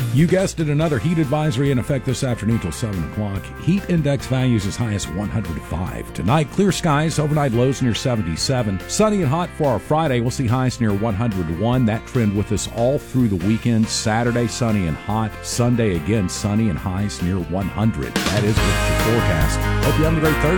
You guessed it, another heat advisory in effect this afternoon till 7 o'clock. Heat index values as high as 105. Tonight, clear skies, overnight lows near 77. Sunny and hot for our Friday. We'll see highs near 101. That trend with us all through the weekend. Saturday, sunny and hot. Sunday, again, sunny and highs near 100. That is with your forecast. Hope you have a great Thursday.